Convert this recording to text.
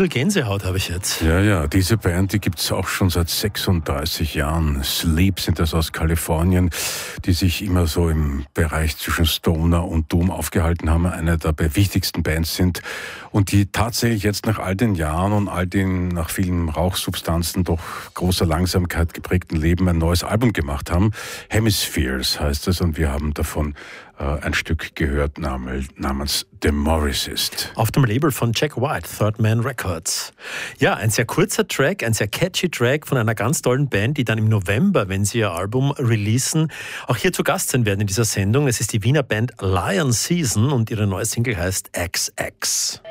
bisschen Gänsehaut habe ich jetzt. Ja, diese Band, die gibt's auch schon seit 36 Jahren. Sleep sind das aus Kalifornien, die sich immer so im Bereich zwischen Stoner und Doom aufgehalten haben, eine der wichtigsten Bands sind und die tatsächlich jetzt nach all den Jahren und all den nach vielen Rauchsubstanzen doch großer Langsamkeit geprägten Leben ein neues Album gemacht haben. Hemispheres heißt es und wir haben davon ein Stück gehört namens Demoricist. Auf dem Label von Jack White, Third Man Records. Ja, ein sehr kurzer Track, ein sehr catchy Track von einer ganz tollen Band, die dann im November, wenn sie ihr Album releasen, auch hier zu Gast sein werden in dieser Sendung. Es ist die Wiener Band Lion Season und ihre neue Single heißt XX.